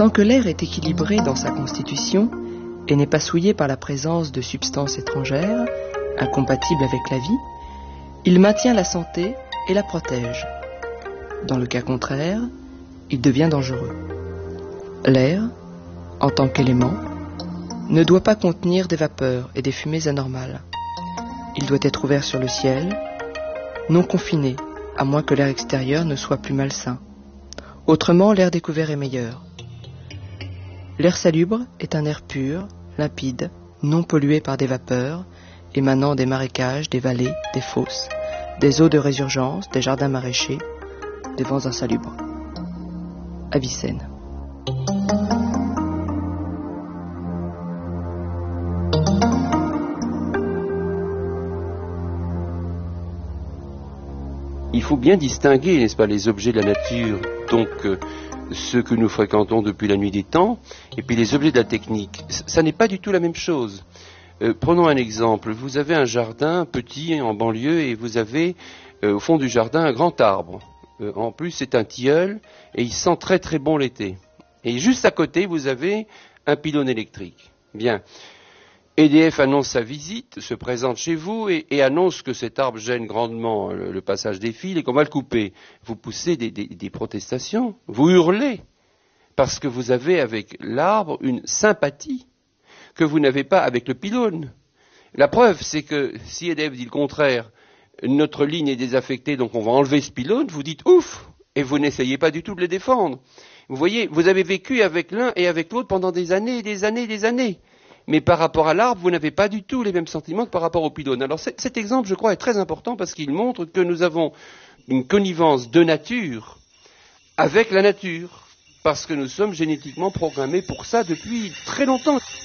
Tant que l'air est équilibré dans sa constitution et n'est pas souillé par la présence de substances étrangères, incompatibles avec la vie, il maintient la santé et la protège. Dans le cas contraire, il devient dangereux. L'air, en tant qu'élément, ne doit pas contenir des vapeurs et des fumées anormales. Il doit être ouvert sur le ciel, non confiné, à moins que l'air extérieur ne soit plus malsain. Autrement, l'air découvert est meilleur. L'air salubre est un air pur, limpide, non pollué par des vapeurs, émanant des marécages, des vallées, des fosses, des eaux de résurgence, des jardins maraîchers, des vents insalubres. Avicenne. Il faut bien distinguer, n'est-ce pas, les objets de la nature, donc ceux que nous fréquentons depuis la nuit des temps, et puis les objets de la technique. Ça n'est pas du tout la même chose. Prenons un exemple. Vous avez un jardin petit en banlieue et vous avez au fond du jardin un grand arbre. En plus, c'est un tilleul et il sent très très bon l'été. Et juste à côté, vous avez un pylône électrique. Bien. EDF annonce sa visite, se présente chez vous et annonce que cet arbre gêne grandement le passage des fils et qu'on va le couper. Vous poussez des protestations, vous hurlez, parce que vous avez avec l'arbre une sympathie que vous n'avez pas avec le pylône. La preuve, c'est que si EDF dit le contraire, notre ligne est désaffectée, donc on va enlever ce pylône, vous dites ouf, et vous n'essayez pas du tout de le défendre. Vous voyez, vous avez vécu avec l'un et avec l'autre pendant des années et des années et des années. Mais par rapport à l'arbre, vous n'avez pas du tout les mêmes sentiments que par rapport au pylône. Alors cet exemple, je crois, est très important parce qu'il montre que nous avons une connivence de nature avec la nature, parce que nous sommes génétiquement programmés pour ça depuis très longtemps.